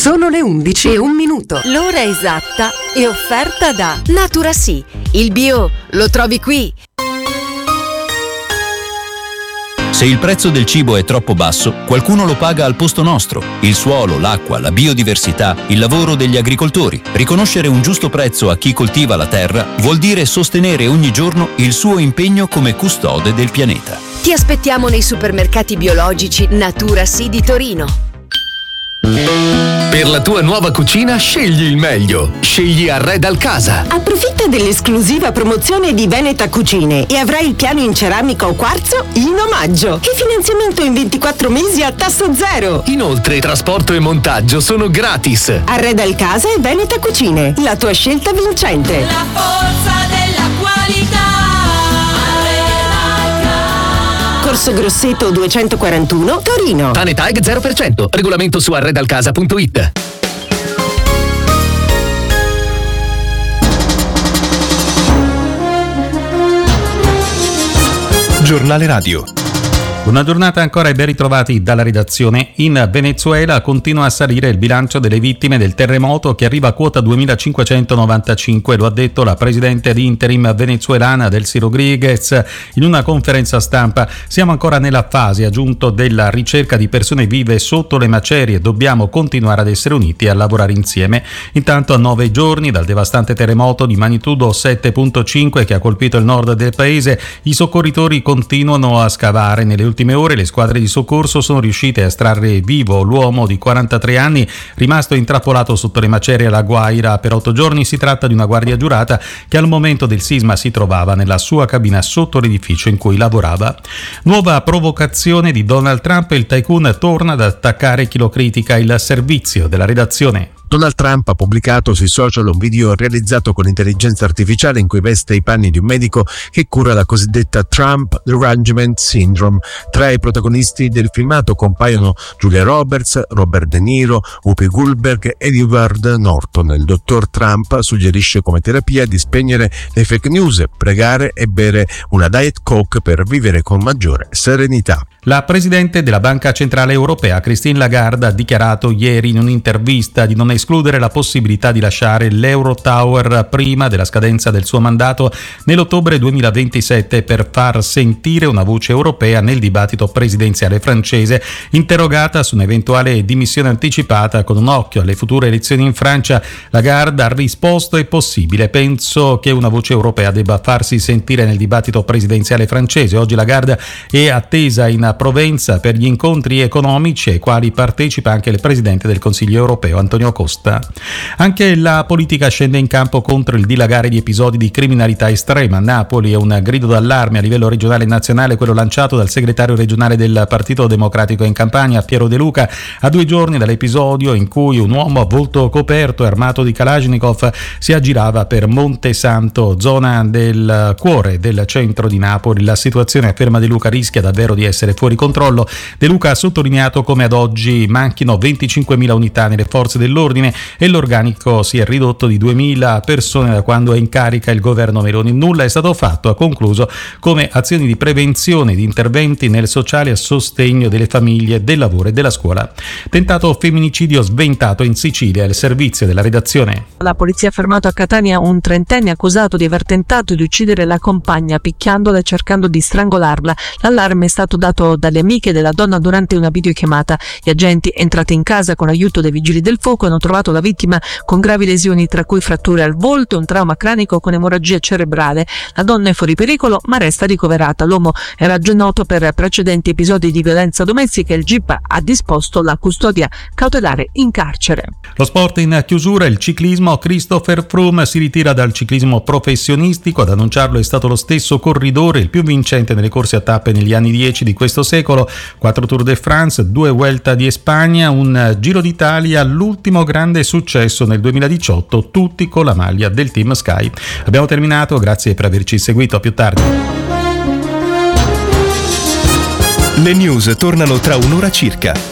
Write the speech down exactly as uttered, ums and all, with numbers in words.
Sono le undici e un minuto. L'ora esatta è offerta da Naturasie. Il bio lo trovi qui. Se il prezzo del cibo è troppo basso, qualcuno lo paga al posto nostro. Il suolo, l'acqua, la biodiversità, il lavoro degli agricoltori. Riconoscere un giusto prezzo a chi coltiva la terra vuol dire sostenere ogni giorno il suo impegno come custode del pianeta. Ti aspettiamo nei supermercati biologici Naturasie di Torino. Per la tua nuova cucina scegli il meglio. Scegli Arredal Casa. Approfitta dell'esclusiva promozione di Veneta Cucine e avrai il piano in ceramica o quarzo in omaggio e finanziamento in ventiquattro mesi a tasso zero. Inoltre trasporto e montaggio sono gratis. Arredal Casa e Veneta Cucine, la tua scelta vincente. La forza della qualità. Corso Grosseto duecentoquarantuno, Torino. Tanetag zero per cento. Regolamento su arredalcasa punto it. Giornale Radio. Una giornata ancora e ben ritrovati dalla redazione. In Venezuela continua a salire il bilancio delle vittime del terremoto che arriva a quota duemilacinquecentonovantacinque, lo ha detto la presidente di interim venezuelana Delcy Rodriguez in una conferenza stampa. Siamo ancora nella fase, ha aggiunto, della ricerca di persone vive sotto le macerie. Dobbiamo continuare ad essere uniti e a lavorare insieme. Intanto, a nove giorni dal devastante terremoto di magnitudo sette virgola cinque che ha colpito il nord del paese, i soccorritori continuano a scavare. Nelle ultime ore le squadre di soccorso sono riuscite a estrarre vivo l'uomo di quarantatré anni rimasto intrappolato sotto le macerie alla Guaira per otto giorni. Si tratta di una guardia giurata che al momento del sisma si trovava nella sua cabina sotto l'edificio in cui lavorava. Nuova provocazione di Donald Trump, il tycoon torna ad attaccare chi lo critica. Il servizio della redazione. Donald Trump ha pubblicato sui social un video realizzato con intelligenza artificiale in cui veste i panni di un medico che cura la cosiddetta Trump Derangement Syndrome. Tra i protagonisti del filmato compaiono Julia Roberts, Robert De Niro, Whoopi Goldberg ed Edward Norton. Il dottor Trump suggerisce come terapia di spegnere le fake news, pregare e bere una Diet Coke per vivere con maggiore serenità. La presidente della Banca Centrale Europea, Christine Lagarde, ha dichiarato ieri in un'intervista di non escludere la possibilità di lasciare l'Eurotower prima della scadenza del suo mandato nell'ottobre duemilaventisette per far sentire una voce europea nel dibattito presidenziale francese. Interrogata su un'eventuale dimissione anticipata con un occhio alle future elezioni in Francia, Lagarde ha risposto: è possibile, penso che una voce europea debba farsi sentire nel dibattito presidenziale francese. Oggi Lagarde è attesa in Provenza per gli incontri economici ai quali partecipa anche il presidente del Consiglio europeo Antonio Costa. Anche la politica scende in campo contro il dilagare di episodi di criminalità estrema. A Napoli è un grido d'allarme a livello regionale e nazionale quello lanciato dal segretario regionale del Partito Democratico in Campania, Piero De Luca, a due giorni dall'episodio in cui un uomo a volto coperto e armato di Kalashnikov si aggirava per Montesanto, zona del cuore del centro di Napoli. La situazione, afferma De Luca, rischia davvero di essere fuori controllo. De Luca ha sottolineato come ad oggi manchino venticinquemila unità nelle forze dell'ordine e l'organico si è ridotto di duemila persone da quando è in carica il governo Meloni. Nulla è stato fatto, ha concluso, come azioni di prevenzione, di interventi nel sociale a sostegno delle famiglie, del lavoro e della scuola. Tentato femminicidio sventato in Sicilia, il servizio della redazione. La polizia ha fermato a Catania un trentenne accusato di aver tentato di uccidere la compagna picchiandola e cercando di strangolarla. L'allarme è stato dato dalle amiche della donna durante una videochiamata. Gli agenti, entrati in casa con l'aiuto dei vigili del fuoco, hanno trovato la vittima con gravi lesioni, tra cui fratture al volto e un trauma cranico con emorragia cerebrale. La donna è fuori pericolo ma resta ricoverata. L'uomo era già noto per precedenti episodi di violenza domestica e il G I P ha disposto la custodia cautelare in carcere. Lo sport in chiusura, il ciclismo. Christopher Froome si ritira dal ciclismo professionistico. Ad annunciarlo è stato lo stesso corridore, il più vincente nelle corse a tappe negli anni dieci di questo secolo. Quattro Tour de France, due Vuelta di Spagna, un Giro d'Italia, l'ultimo grande successo nel duemiladiciotto, tutti con la maglia del Team Sky. Abbiamo terminato, grazie per averci seguito, a più tardi. Le news tornano tra un'ora circa.